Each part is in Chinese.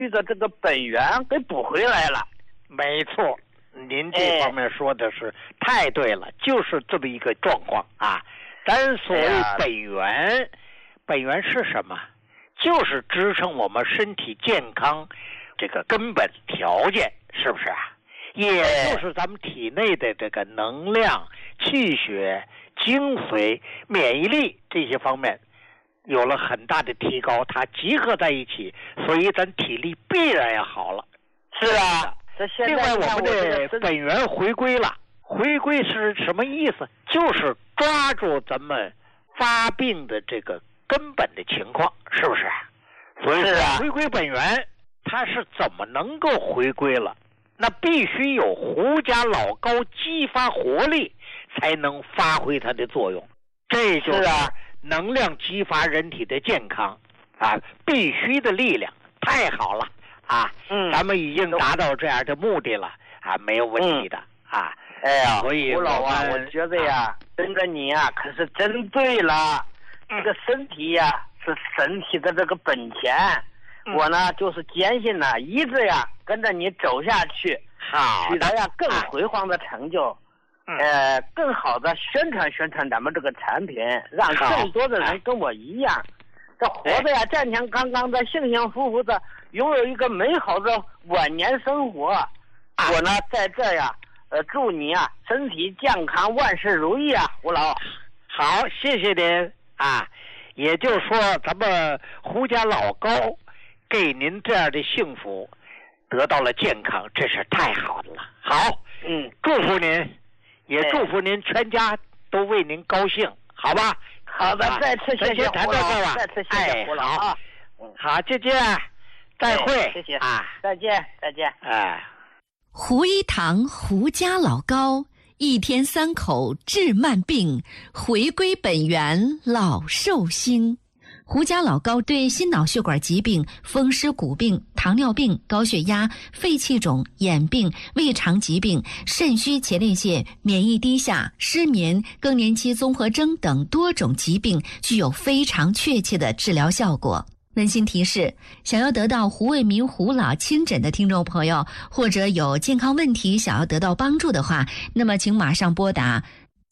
的这个本源给补回来了。 没错，您这方面说的是太对了，就是这么一个状况啊。咱所谓本源，本源是什么？就是支撑我们身体健康这个根本条件，是不是啊？也就是咱们体内的这个能量、气血、精髓、免疫力这些方面有了很大的提高，它集合在一起，所以咱体力必然要好了。 是啊， 另外我们的本源回归了，回归是什么意思？就是抓住咱们发病的这个根本的情况，是不是？所以说回归本源，它是怎么能够回归了？那必须有胡家老高激发活力，才能发挥它的作用。这就是能量激发人体的健康啊，必须的力量。太好了啊！咱们已经达到这样的目的了啊，没有问题的啊。 哎呀， 所以胡老啊，我觉得呀，跟着你呀，可是真对了。这个身体呀，是身体的这个本钱。我呢，就是坚信呢，一直呀跟着你走下去，取得呀更辉煌的成就，更好的宣传咱们这个产品，让更多的人跟我一样，这活着呀健健康康的、幸幸福福的，拥有一个美好的晚年生活。我呢在这呀，祝你啊身体健康，万事如意啊，胡老。 好，谢谢您啊。也就是说，咱们胡家老高给您这样的幸福，得到了健康，这是太好的了。好，祝福您，也祝福您全家都为您高兴，好吧？ 好的，再次谢谢胡老，再次谢谢胡老啊。 好，再见，再会， 谢谢啊，再见，再见。 胡一堂胡家老高，一天3口治慢病，回归本源老寿星。胡家老高对心脑血管疾病、风湿骨病、糖尿病、高血压、肺气肿、眼病、胃肠疾病、肾虚前列腺、免疫低下、失眠、更年期综合征等多种疾病具有非常确切的治疗效果。温馨提示，想要得到胡卫民胡老亲诊的听众朋友，或者有健康问题想要得到帮助的话，那么请马上拨打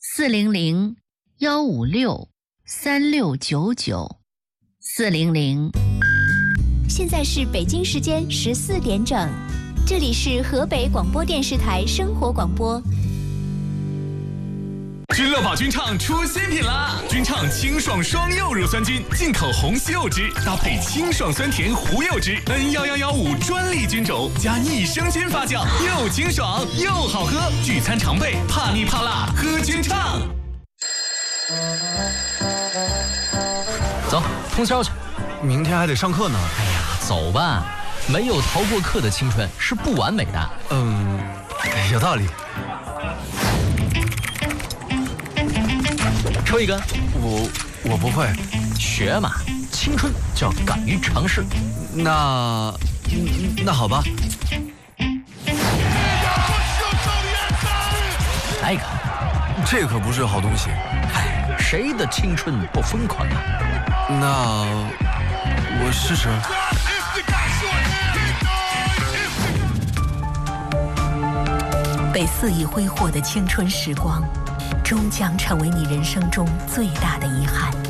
400-156-3699，400。 现在是北京时间14点整，这里是河北广播电视台生活广播。 君乐宝君畅出新品啦！君畅清爽双柚乳酸菌，进口红西柚汁，搭配清爽酸甜胡柚汁 N11115专利菌种，加益生菌发酵，又清爽又好喝。聚餐常备，怕腻怕辣，喝君畅。 走，通宵去， 明天还得上课呢。 哎呀，走吧，没有逃过课的青春是不完美的。 有道理。 抽一根。 我不会。 学嘛，青春就要敢于尝试。 那好吧。 来一个。 这可不是好东西。 哎，谁的青春不疯狂啊？ 那我试试。 被肆意挥霍的青春时光，终将成为你人生中最大的遗憾。